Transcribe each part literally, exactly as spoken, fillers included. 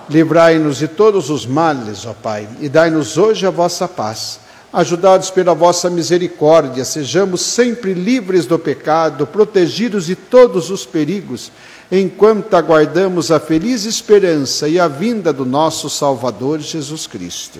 Livrai-nos de todos os males, ó Pai, e dai-nos hoje a vossa paz. Ajudados pela vossa misericórdia, sejamos sempre livres do pecado, protegidos de todos os perigos, enquanto aguardamos a feliz esperança e a vinda do nosso Salvador Jesus Cristo.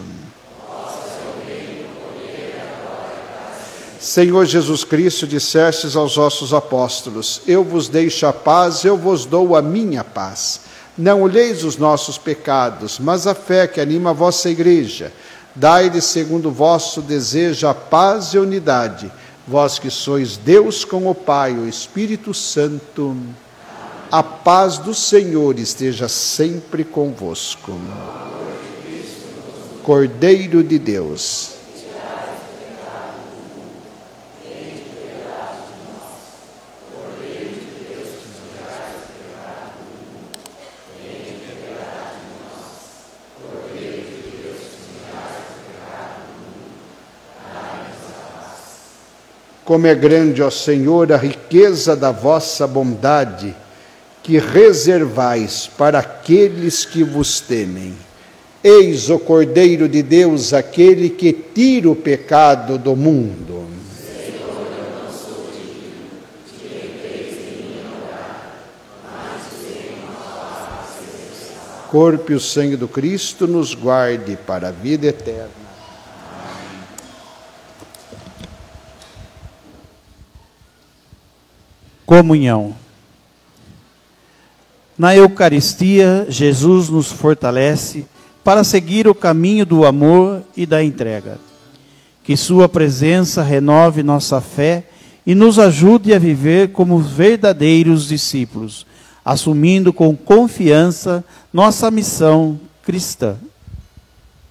Senhor Jesus Cristo, dissestes aos vossos apóstolos: eu vos deixo a paz, eu vos dou a minha paz. Não olheis os nossos pecados, mas a fé que anima a vossa igreja. Dai-lhe, segundo o vosso desejo, a paz e a unidade, vós que sois Deus com o Pai, o Espírito Santo. A paz do Senhor esteja sempre convosco. Cordeiro de Deus, como é grande, ó Senhor, a riqueza da vossa bondade, que reservais para aqueles que vos temem. Eis o Cordeiro de Deus, aquele que tira o pecado do mundo. Senhor, eu não sou digno de que entreis em minha morada, mas dizei uma palavra sem cessar. Corpo e o sangue do Cristo nos guarde para a vida eterna. Comunhão. Na Eucaristia, Jesus nos fortalece para seguir o caminho do amor e da entrega. Que sua presença renove nossa fé e nos ajude a viver como verdadeiros discípulos, assumindo com confiança nossa missão cristã.